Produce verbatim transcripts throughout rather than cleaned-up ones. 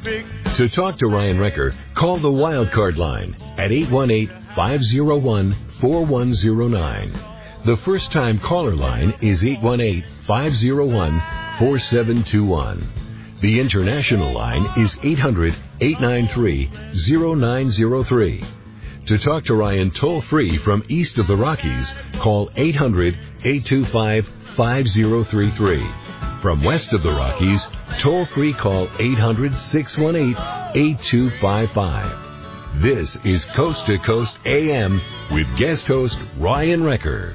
big. To talk to Ryan Wrecker, call the Wildcard line at eight one eight, five oh one, four one oh nine. The first-time caller line is eight one eight, five oh one, four seven two one. The international line is eight hundred, eight nine three, oh nine oh three. To talk to Ryan toll-free from east of the Rockies, call eight hundred, eight two five, five oh three three. From west of the Rockies, toll-free call eight hundred, six one eight, eight two five five. This is Coast to Coast A M with guest host Ryan Wrecker.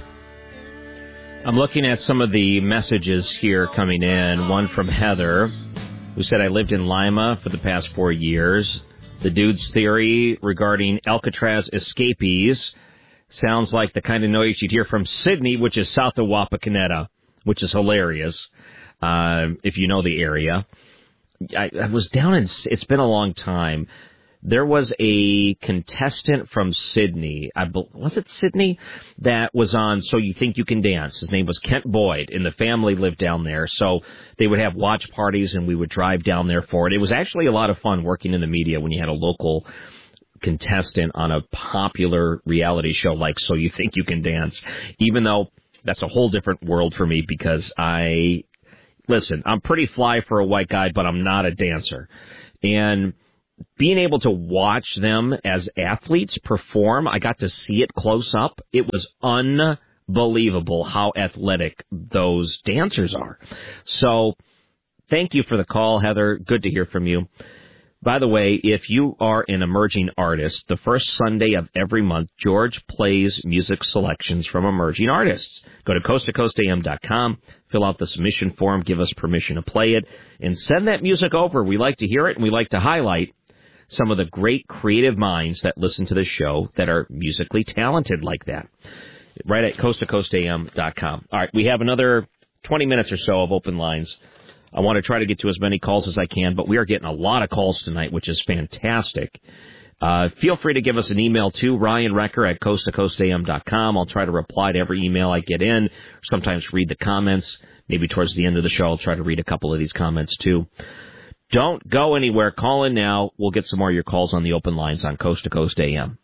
I'm looking at some of the messages here coming in. One from Heather, who said, I lived in Lima for the past four years. The dude's theory regarding Alcatraz escapees sounds like the kind of noise you'd hear from Sydney, which is south of Wapakoneta, which is hilarious, uh, if you know the area. I, I was down in, it's been a long time. There was a contestant from Sydney, I be, was it Sydney, that was on So You Think You Can Dance. His name was Kent Boyd, and the family lived down there. So they would have watch parties, and we would drive down there for it. It was actually a lot of fun working in the media when you had a local contestant on a popular reality show like So You Think You Can Dance, even though that's a whole different world for me because I, listen, I'm pretty fly for a white guy, but I'm not a dancer. And being able to watch them as athletes perform, I got to see it close up. It was unbelievable how athletic those dancers are. So thank you for the call, Heather. Good to hear from you. By the way, if you are an emerging artist, the first Sunday of every month, George plays music selections from emerging artists. Go to coast to coast a m dot com, fill out the submission form, give us permission to play it, and send that music over. We like to hear it, and we like to highlight some of the great creative minds that listen to the show that are musically talented like that. Right at coast to coast a m dot com. All right, we have another twenty minutes or so of open lines. I want to try to get to as many calls as I can, but we are getting a lot of calls tonight, which is fantastic. Uh, feel free to give us an email, too, Ryan Wrecker at coast to coast a m dot com. I'll try to reply to every email I get in, sometimes read the comments. Maybe towards the end of the show, I'll try to read a couple of these comments, too. Don't go anywhere. Call in now. We'll get some more of your calls on the open lines on Coast to Coast A M.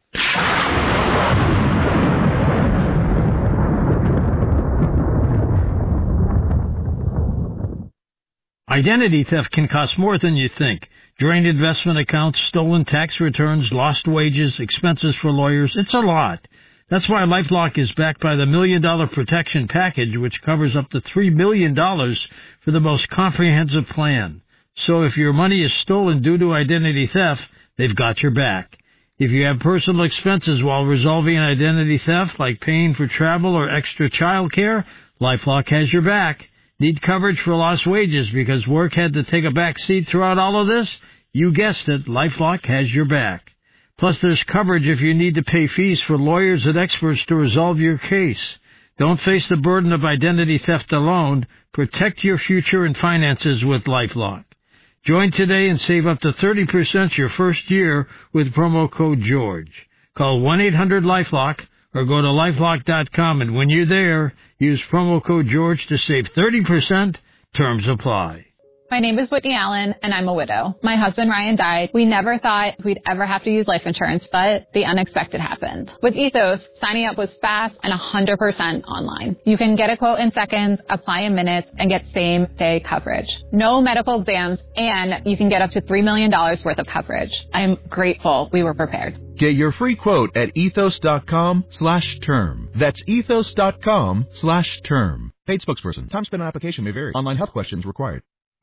Identity theft can cost more than you think. Drained investment accounts, stolen tax returns, lost wages, expenses for lawyers. It's a lot. That's why LifeLock is backed by the Million Dollar Protection Package, which covers up to three million dollars for the most comprehensive plan. So if your money is stolen due to identity theft, they've got your back. If you have personal expenses while resolving identity theft, like paying for travel or extra child care, LifeLock has your back. Need coverage for lost wages because work had to take a back seat throughout all of this? You guessed it, LifeLock has your back. Plus, there's coverage if you need to pay fees for lawyers and experts to resolve your case. Don't face the burden of identity theft alone. Protect your future and finances with LifeLock. Join today and save up to thirty percent your first year with promo code George. Call one eight hundred LifeLock or go to lifelock dot com, and when you're there, use promo code George to save thirty percent. Terms apply. My name is Whitney Allen, and I'm a widow. My husband, Ryan, died. We never thought we'd ever have to use life insurance, but the unexpected happened. With Ethos, signing up was fast and one hundred percent online. You can get a quote in seconds, apply in minutes, and get same-day coverage. No medical exams, and you can get up to three million dollars worth of coverage. I'm grateful we were prepared. Get your free quote at ethos.com slash term. That's ethos.com slash term. Paid spokesperson. Time spent on application may vary. Online health questions required.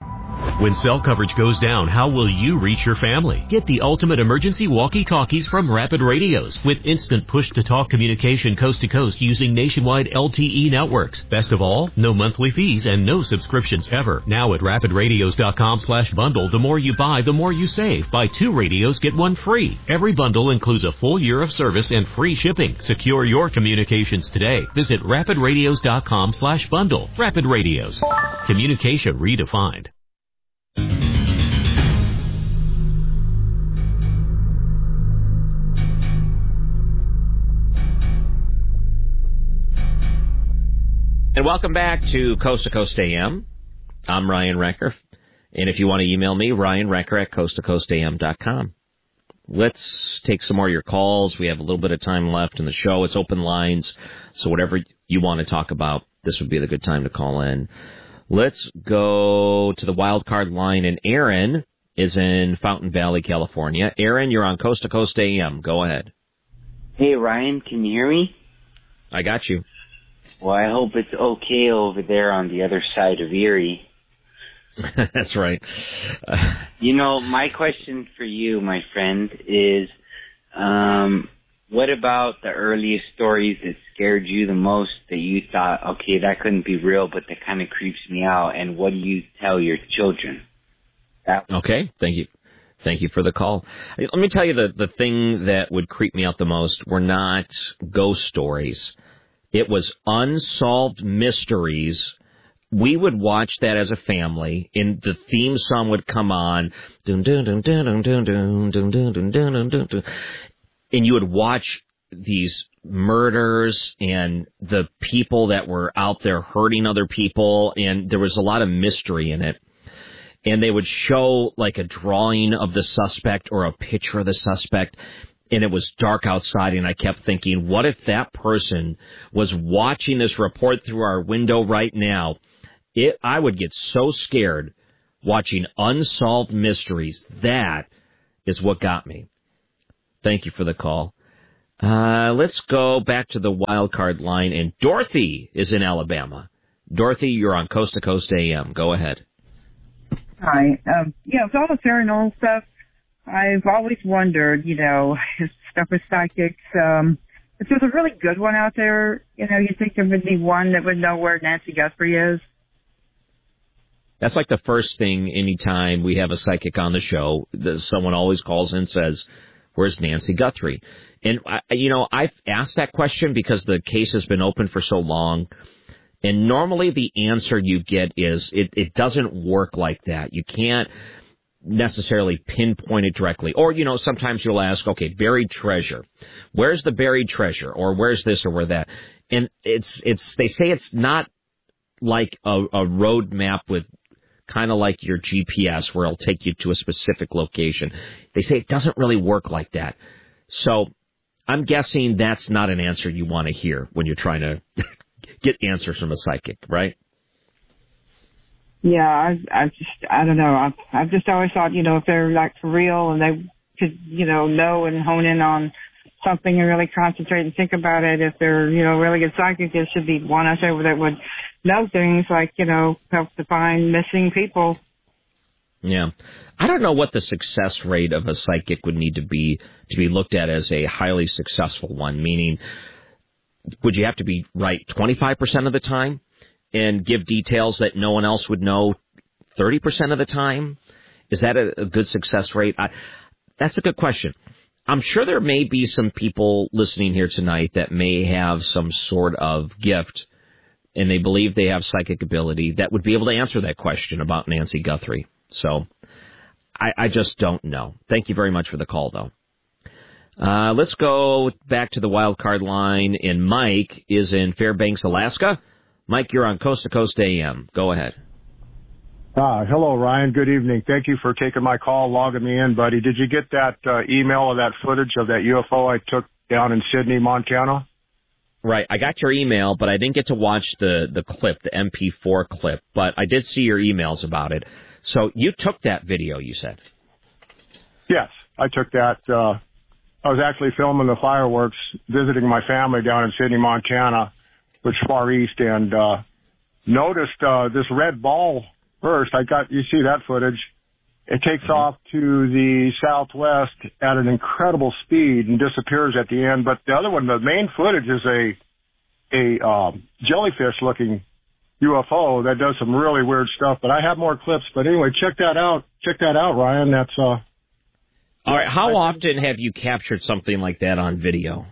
When cell coverage goes down, how will you reach your family? Get the ultimate emergency walkie-talkies from Rapid Radios with instant push-to-talk communication coast to coast using nationwide L T E networks. Best of all, no monthly fees and no subscriptions ever. Now at rapid radios dot com slash bundle, the more you buy, the more you save. Buy two radios, get one free. Every bundle includes a full year of service and free shipping. Secure your communications today. Visit rapid radios dot com slash bundle. Rapid Radios. Communication redefined. And welcome back to Coast to Coast A M. I'm Ryan Wrecker. And if you want to email me, Ryan Wrecker at coast to coast a m dot com. Let's take some more of your calls. We have a little bit of time left in the show. It's open lines, so whatever you want to talk about, this would be the good time to call in. Let's go to the wild card line, and Aaron is in Fountain Valley, California. Aaron, you're on Coast to Coast A M. Go ahead. Hey, Ryan, can you hear me? I got you. Well, I hope it's okay over there on the other side of Erie. That's right. Uh, you know, my question for you, my friend, is um, what about the earliest stories that scared you the most that you thought, okay, that couldn't be real, but that kind of creeps me out, and what do you tell your children? That- okay, thank you. Thank you for the call. Let me tell you the, the thing that would creep me out the most were not ghost stories. It was unsolved mysteries. We would watch that as a family, and the theme song would come on, and you would watch these murders and the people that were out there hurting other people, and there was a lot of mystery in it. And they would show like a drawing of the suspect or a picture of the suspect, and it was dark outside, and I kept thinking, what if that person was watching this report through our window right now? It, I would get so scared watching unsolved mysteries. That is what got me. Thank you for the call. Uh, let's go back to the wild card line, and Dorothy is in Alabama. Dorothy, you're on Coast to Coast A M. Go ahead. Hi. Um, yeah, with all the paranormal stuff, I've always wondered, you know, stuff with psychics. Um, if there's a really good one out there, you know, you think there would be one that would know where Nancy Guthrie is? That's like the first thing anytime we have a psychic on the show, someone always calls in and says, where's Nancy Guthrie? And, I, you know, I've asked that question because the case has been open for so long. And normally the answer you get is it, it doesn't work like that. You can't necessarily pinpoint it directly. Or, you know, sometimes you'll ask, okay, buried treasure. Where's the buried treasure? Or where's this or where that? And it's, it's, they say it's not like a, a road map with kind of like your G P S where it'll take you to a specific location. They say it doesn't really work like that. So I'm guessing that's not an answer you want to hear when you're trying to get answers from a psychic, right? Yeah, I, I just, I don't know. I've, I've just always thought, you know, if they're like for real and they could, you know, know and hone in on something and really concentrate and think about it, if they're, you know, really good psychic, there should be one out there that would know things like, you know, help to find missing people. Yeah. I don't know what the success rate of a psychic would need to be to be looked at as a highly successful one, meaning would you have to be right twenty-five percent of the time and give details that no one else would know thirty percent of the time? Is that a, a good success rate? I, that's a good question. I'm sure there may be some people listening here tonight that may have some sort of gift and they believe they have psychic ability that would be able to answer that question about Nancy Guthrie. So I, I just don't know. Thank you very much for the call, though. Uh, let's go back to the wild card line, and Mike is in Fairbanks, Alaska. Mike, you're on Coast to Coast A M. Go ahead. Uh, hello, Ryan. Good evening. Thank you for taking my call, logging me in, buddy. Did you get that uh, email of that footage of that U F O I took down in Sydney, Montana? Right. I got your email, but I didn't get to watch the, the clip, the M P four clip, but I did see your emails about it. So you took that video, you said? Yes, I took that. Uh, I was actually filming the fireworks, visiting my family down in Sydney, Montana, which is far east, and uh, noticed uh, this red ball first. I got, you see that footage. It takes off to the southwest at an incredible speed and disappears at the end. But the other one, the main footage, is a a um, jellyfish-looking U F O that does some really weird stuff. But I have more clips. But anyway, check that out. Check that out, Ryan. That's uh. All right. How I, often have you captured something like that on video?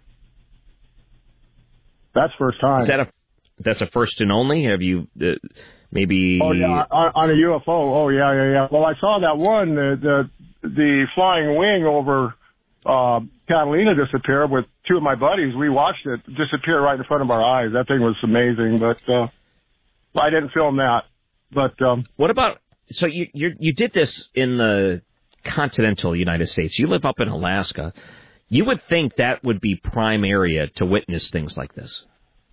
That's first time. Is that a that's a first and only? Have you? Uh, Maybe. Oh yeah, on, on a U F O. Oh yeah, yeah, yeah. Well, I saw that one, the the, the flying wing over uh, Catalina disappear with two of my buddies. We watched it disappear right in front of our eyes. That thing was amazing, but uh, I didn't film that. But um, what about? so you you you did this in the continental United States. You live up in Alaska. You would think that would be prime area to witness things like this.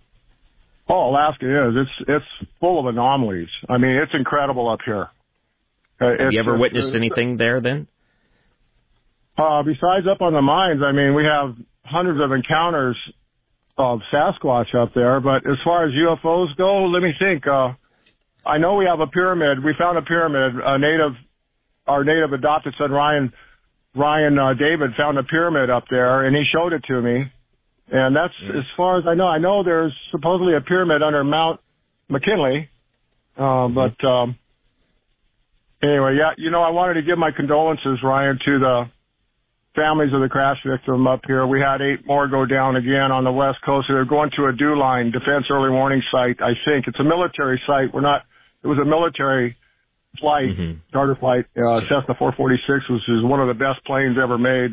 Oh, Alaska is. It's it's full of anomalies. I mean, it's incredible up here. Uh, Have you ever witnessed anything there then? Uh, besides up on the mines, I mean, we have hundreds of encounters of Sasquatch up there. But as far as U F Os go, let me think. Uh, I know we have a pyramid. We found a pyramid. A native, our native adopted son, Ryan, Ryan uh, David, found a pyramid up there, and he showed it to me. And that's mm. as far as I know. I know there's supposedly a pyramid under Mount McKinley. Uh, but um, anyway, yeah, you know, I wanted to give my condolences, Ryan, to the families of the crash victim up here. We had eight more go down again on the West Coast. They're going to a DEW line, Defense Early Warning Site, I think. It's a military site. We're not, it was a military flight, mm-hmm. charter flight, uh, Cessna four forty-six, which is one of the best planes ever made.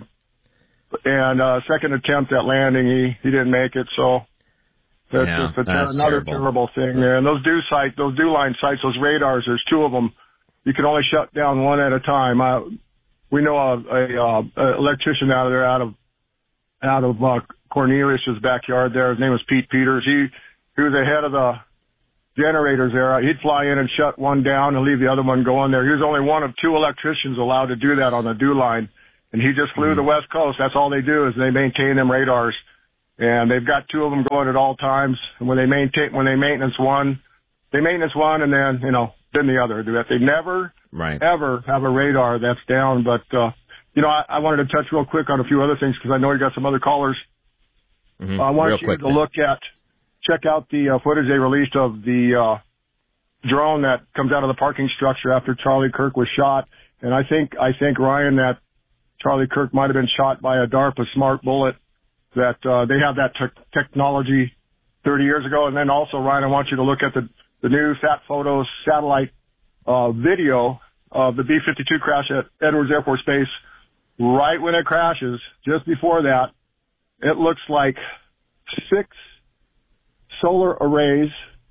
And, uh, second attempt at landing, he, he didn't make it. So that's yeah, just a, that's another terrible. terrible thing there. And those DEW site, those DEW line sites, those radars, there's two of them. You can only shut down one at a time. I, we know a, a, a electrician out of there, out of, out of, uh, Cornelius's backyard there. His name was Pete Peters. He, he was the head of the generators there. He'd fly in and shut one down and leave the other one going there. He was only one of two electricians allowed to do that on the DEW line. And he just flew mm. the West Coast. That's all they do is they maintain them radars. And they've got two of them going at all times. And when they maintain, when they maintenance one, they maintenance one and then, you know, then the other do that. They never, right. ever have a radar that's down. But, uh, you know, I, I wanted to touch real quick on a few other things because I know you got some other callers. Mm-hmm. Uh, I want real you quick, to then. look at, check out the uh, footage they released of the, uh, drone that comes out of the parking structure after Charlie Kirk was shot. And I think, I think, Ryan, that Charlie Kirk might have been shot by a DARPA smart bullet, that uh, they have that te- technology thirty years ago. And then also, Ryan, I want you to look at the, the new Sat Photos satellite uh, video of the B fifty-two crash at Edwards Air Force Base. Right when it crashes, just before that, it looks like six solar arrays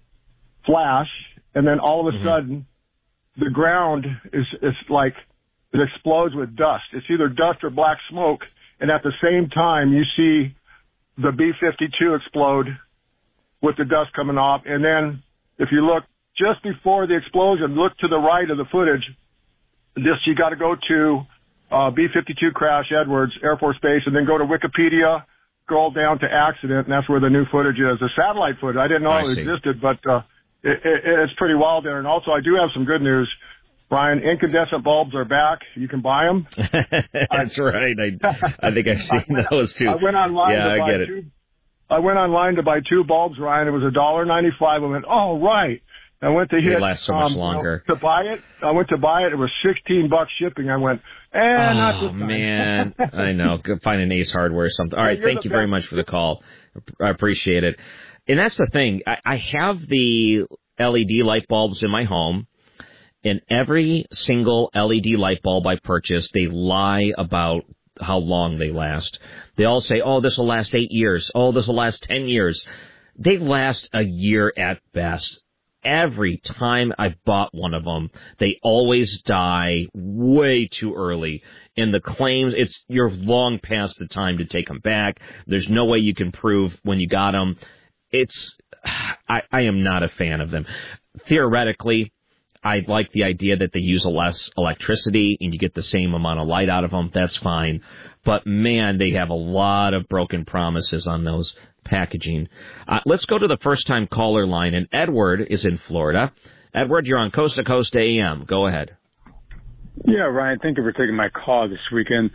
flash, and then all of a mm-hmm. sudden, the ground is, is like, it explodes with dust. It's either dust or black smoke, and at the same time, you see the B fifty-two explode with the dust coming off. And then, if you look just before the explosion, look to the right of the footage. This, you got to go to uh, B fifty-two crash, Edwards Air Force Base, and then go to Wikipedia, scroll down to accident, and that's where the new footage is. The satellite footage, I didn't know I it see. existed, but uh, it, it, it's pretty wild there. And also, I do have some good news. Brian, incandescent bulbs are back. You can buy them. That's right. I, I think I've seen those too. I went online yeah, to I buy get it. two. I went online to buy two bulbs, Ryan. It was a dollar ninety-five. I went, oh right. I went to They hit last so much um, longer. to buy it. I went to buy it. It was sixteen bucks shipping. I went, eh, oh, not this time. man. I know. Go find an Ace Hardware or something. All right. You're Thank the you very best. much for the call. I appreciate it. And that's the thing. I, I have the L E D light bulbs in my home. And every single L E D light bulb I purchase, they lie about how long they last. They all say, oh, this will last eight years. Oh, this will last ten years. They last a year at best. Every time I bought one of them, they always die way too early. And the claims, it's you're long past the time to take them back. There's no way you can prove when you got them. It's, I, I am not a fan of them. Theoretically, I like the idea that they use less electricity and you get the same amount of light out of them. That's fine. But, man, they have a lot of broken promises on those packaging. Uh, let's go to the first-time caller line, and Edward is in Florida. Edward, you're on Coast to Coast A M. Go ahead. Yeah, Ryan, thank you for taking my call this weekend.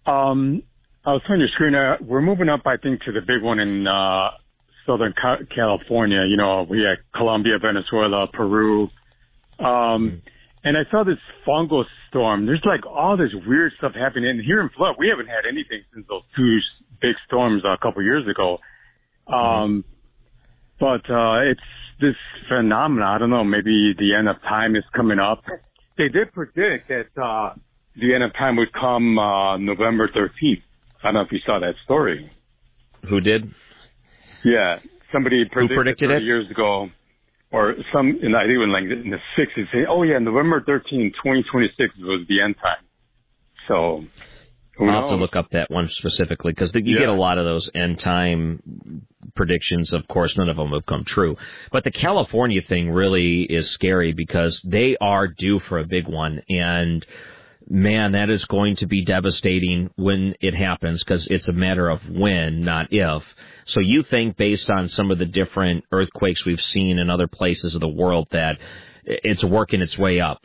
Um, I was on your screen. Uh, we're moving up, I think, to the big one in uh, Southern California. You know, we had Colombia, Venezuela, Peru. Um, and I saw this fungal storm. There's like all this weird stuff happening. And here in Florida, we haven't had anything since those two big storms a couple years ago. Um, but, uh, it's this phenomenon. I don't know, maybe the end of time is coming up. They did predict that, uh, the end of time would come, uh, November thirteenth. I don't know if you saw that story. Who did? Yeah. Somebody predicted, Who predicted thirty it? years ago. or some, in, I think it was like in the sixties, saying, oh yeah, November thirteenth, twenty twenty-six was the end time. So, I'll have to look up that one specifically, because you yeah. get a lot of those end time predictions. Of course, none of them have come true. But the California thing really is scary, because they are due for a big one. And, man, that is going to be devastating when it happens, because it's a matter of when, not if. So you think, based on some of the different earthquakes we've seen in other places of the world, that it's working its way up?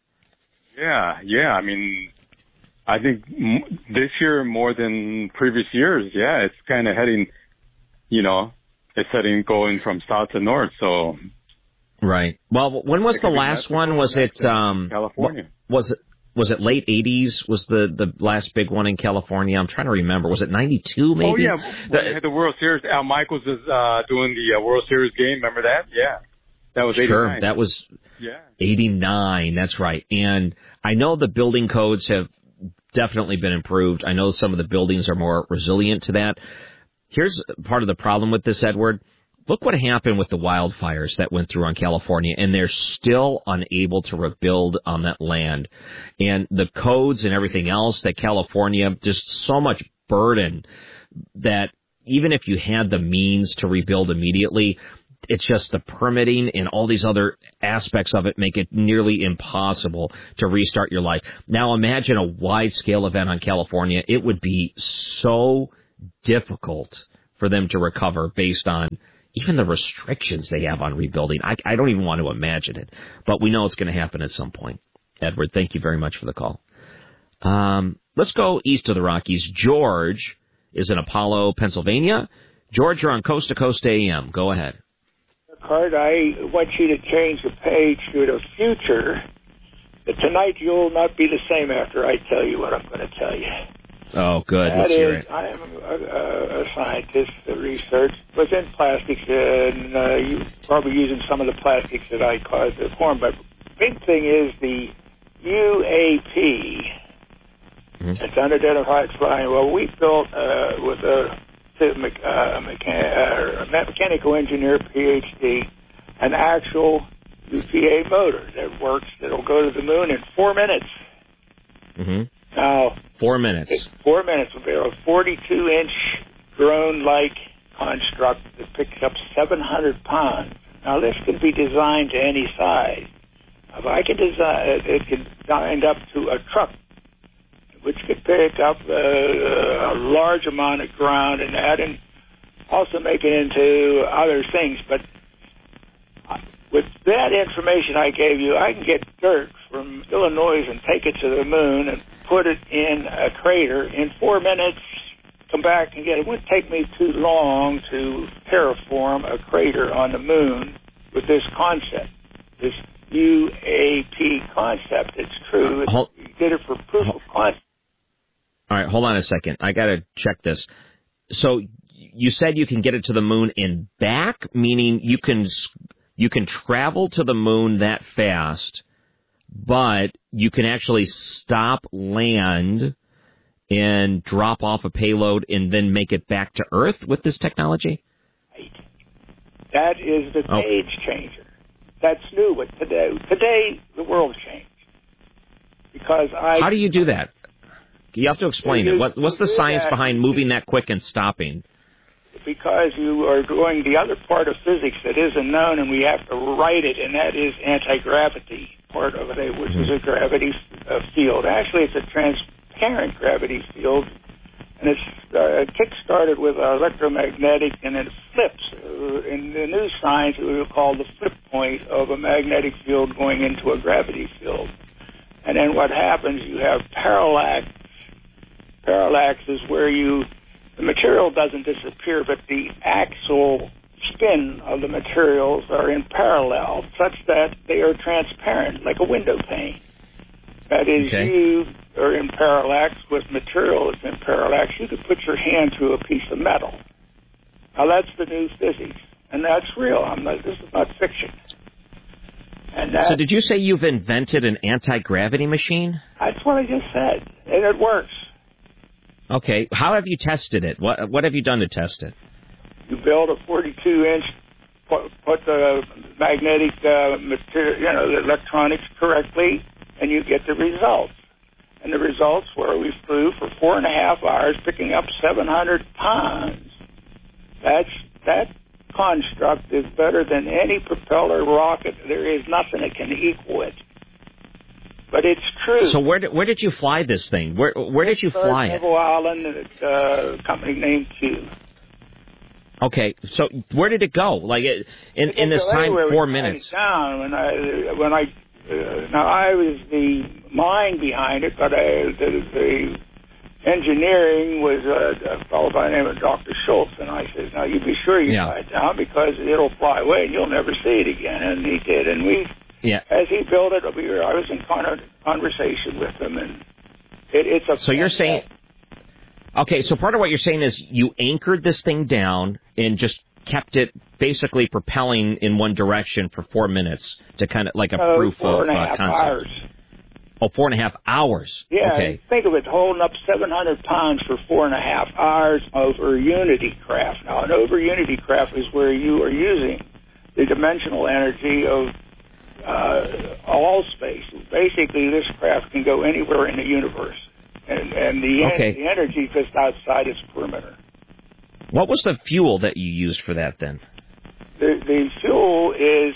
Yeah, yeah. I mean, I think this year more than previous years, yeah, it's kind of heading, you know, it's heading going from south to north, so. Right. Well, when was the last one? Was it, um, California. Was it, was it late eighties was the, the last big one in California? I'm trying to remember. Was it ninety-two maybe? Oh, yeah. The, we had the World Series. Al Michaels was, uh, doing the uh, World Series game. Remember that? Yeah. That was eighty-nine. Sure. That was yeah. eighty-nine. That's right. And I know the building codes have definitely been improved. I know some of the buildings are more resilient to that. Here's part of the problem with this, Edward. Look what happened with the wildfires that went through on California, and they're still unable to rebuild on that land. And the codes and everything else that California, just so much burden that even if you had the means to rebuild immediately, it's just the permitting and all these other aspects of it make it nearly impossible to restart your life. Now imagine a wide-scale event on California. It would be so difficult for them to recover based on even the restrictions they have on rebuilding. I, I don't even want to imagine it, but we know it's going to happen at some point. Edward, thank you very much for the call. Um, let's go east of the Rockies. George is in Apollo, Pennsylvania. George, you're on Coast to Coast A M. Go ahead. Card, I want you to change the page to the future. Tonight you'll not be the same after I tell you what I'm going to tell you. Oh, good. That Let's is, hear it. I am a, a scientist. The research was in plastics, and uh, you're probably using some of the plastics that I caused to form. But the big thing is the U A P. Mm-hmm. It's unidentified flying. Well, we built uh, with a, uh, mechan- uh, mechanical engineer, P H D, an actual U P A motor that works, that'll go to the moon in four minutes. Mm-hmm. Now, four minutes. Four minutes will be a forty-two inch drone-like construct that picks up seven hundred pounds. Now, this can be designed to any size. If I could design, it can designed up to a truck, which could pick up uh, a large amount of ground and that, and also make it into other things. But with that information I gave you, I can get dirt from Illinois and take it to the moon and put it in a crater in four minutes, come back and get it. It wouldn't take me too long to terraform a crater on the moon with this concept, this U A P concept. It's true. Uh, hold, you did it for proof hold, of concept. All right, hold on a second. I got to check this. So you said you can get it to the moon and back, meaning you can you can travel to the moon that fast, but you can actually stop, land, and drop off a payload and then make it back to Earth with this technology? Right. That is the oh. stage changer. That's new. But today, today the world changed. Because I. How do you do that? You have to explain it. What, what's the science that, behind moving that quick and stopping? Because you are doing the other part of physics that isn't known, and we have to write it, and that is anti-gravity part of it, which is a gravity uh, field. Actually, it's a transparent gravity field, and it's uh, kick-started with electromagnetic, and it flips. Uh, in the new science, we would call the flip point of a magnetic field going into a gravity field. And then what happens, you have parallax. Parallax is where you, the material doesn't disappear, but the axial spin of the materials are in parallel, such that they are transparent, like a window pane. That is, okay. You are in parallax with material that's in parallax. You could put your hand through a piece of metal. Now, that's the new physics, and that's real. I'm not, this is not fiction. And that, so did you say you've invented an anti-gravity machine? That's what I just said, and it works. Okay. How have you tested it? What What have you done to test it? You build a forty-two inch put, put the magnetic uh, material, you know, the electronics correctly, and you get the results. And the results were we flew for four and a half hours, picking up seven hundred pounds. That's that construct is better than any propeller rocket. There is nothing that can equal it. But it's true. So where did, where did you fly this thing? Where where did you fly it? Neville Island, at a company named Q. Okay, so where did it go? Like it, in in this time, four minutes. Down when I when I uh, now I was the mind behind it, but I, the, the engineering was a, a fellow by the name of Doctor Schultz, and I said, "Now you be sure you yeah. fly it down because it'll fly away and you'll never see it again." And he did, and we. Yeah. As he built it, we were, I was in conversation with him, and it, it's a. So you're saying, okay, so part of what you're saying is you anchored this thing down and just kept it basically propelling in one direction for four minutes to kind of like a no, proof four of and a uh, half concept. Hours. Oh, four and a half hours. Yeah, okay. Think of it, holding up seven hundred pounds for four and a half hours over Unity craft. Now, an over Unity craft is where you are using the dimensional energy of Uh, all space. Basically, this craft can go anywhere in the universe, and, and the, okay. en- the energy just outside its perimeter. What was the fuel that you used for that then? The, the fuel is,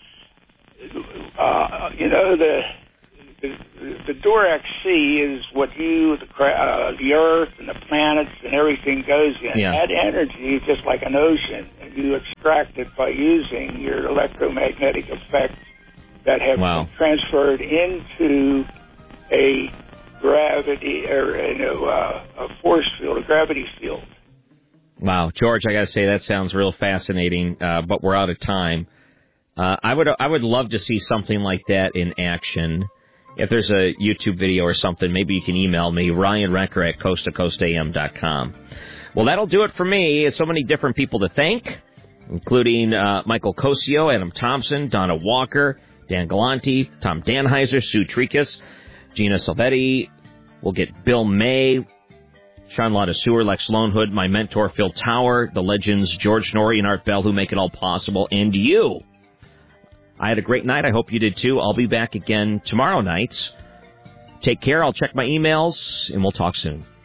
uh, you know, the the, the Durac C is what you, the, uh, the Earth and the planets and everything goes in. Yeah. That energy is just like an ocean, and you extract it by using your electromagnetic effects that have wow. been transferred into a gravity or you know uh, a force field, a gravity field. Wow, George, I got to say that sounds real fascinating, uh, but we're out of time. Uh, I would I would love to see something like that in action. If there's a YouTube video or something, maybe you can email me, Ryan Recker at coast to coast a m dot com. Well, that'll do it for me. So many different people to thank, including uh, Michael Cosio, Adam Thompson, Donna Walker, Dan Galanti, Tom Danheiser, Sue Trikas, Gina Salvetti. We'll get Bill May, Sean Lotta Sewer, Lex Lonehood, my mentor Phil Tower, the legends George Norrie and Art Bell who make it all possible, and you. I had a great night. I hope you did too. I'll be back again tomorrow night. Take care. I'll check my emails, and we'll talk soon.